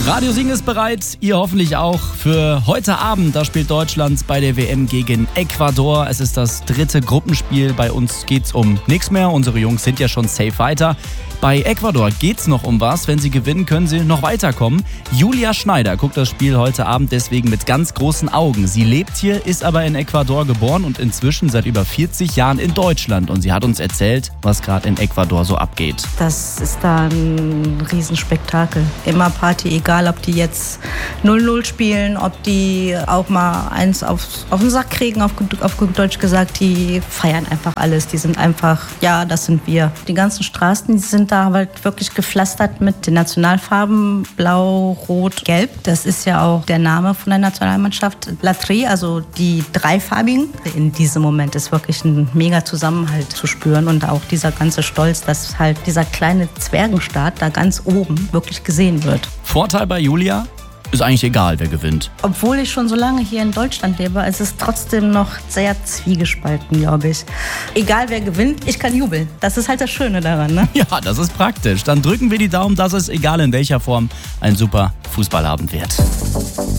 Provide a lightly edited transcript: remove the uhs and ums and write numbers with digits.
Radio Siegen ist bereit, ihr hoffentlich auch für heute Abend. Da spielt Deutschland bei der WM gegen Ecuador. Es ist das 3. Gruppenspiel. Bei uns geht's um nichts mehr. Unsere Jungs sind ja schon safe weiter. Bei Ecuador geht's noch um was. Wenn sie gewinnen, können sie noch weiterkommen. Julia Schneider guckt das Spiel heute Abend deswegen mit ganz großen Augen. Sie lebt hier, ist aber in Ecuador geboren und inzwischen seit über 40 Jahren in Deutschland. Und sie hat uns erzählt, was gerade in Ecuador so abgeht. Das ist da ein Riesenspektakel. Immer Party, egal ob die jetzt 0-0 spielen, ob die auch mal eins auf den Sack kriegen, auf gut Deutsch gesagt. Die feiern einfach alles. Die sind einfach, ja, das sind wir. Die ganzen Straßen, die sind da halt wirklich gepflastert mit den Nationalfarben Blau, Rot, Gelb. Das ist ja auch der Name von der Nationalmannschaft. La Tri, also die dreifarbigen. In diesem Moment ist wirklich ein mega Zusammenhalt zu spüren und auch dieser ganze Stolz, dass halt dieser kleine Zwergenstaat da ganz oben wirklich gesehen wird. Vorteil bei Julia? Ist eigentlich egal, wer gewinnt. Obwohl ich schon so lange hier in Deutschland lebe, ist es trotzdem noch sehr zwiegespalten, glaube ich. Egal wer gewinnt, ich kann jubeln. Das ist halt das Schöne daran, ne? Ja, das ist praktisch. Dann drücken wir die Daumen, dass es, egal in welcher Form, ein super Fußballabend wird.